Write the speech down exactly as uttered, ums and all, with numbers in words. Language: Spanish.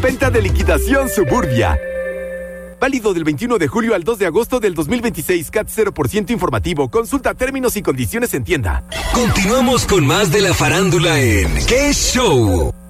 Venta de liquidación Suburbia. Válido del veintiuno de julio al dos de agosto del dos mil veintiséis. C A T cero por ciento informativo. Consulta términos y condiciones en tienda. Continuamos con más de la farándula en ¿Qué Show?